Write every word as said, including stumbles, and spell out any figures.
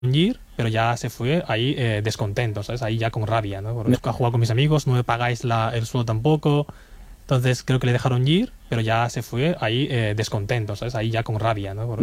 ir, pero ya se fue ahí eh, descontento, ¿sabes? Ahí ya con rabia, ¿no? Porque he jugado con mis amigos, no me pagáis la, el sueldo tampoco. Entonces creo que le dejaron ir, pero ya se fue ahí eh, descontento, ¿sabes? Ahí ya con rabia, ¿no? Porque